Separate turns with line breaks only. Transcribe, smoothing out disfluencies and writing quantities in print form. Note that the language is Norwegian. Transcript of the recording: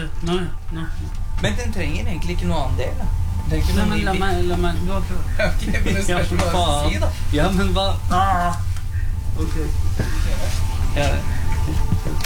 Nei.
Men den trenger egentlig ikke noe annen del, da.
Nei, men la meg gå til.
Ok, men det skal ikke bare si, da.
Ja, men hva? Ok.
Ja.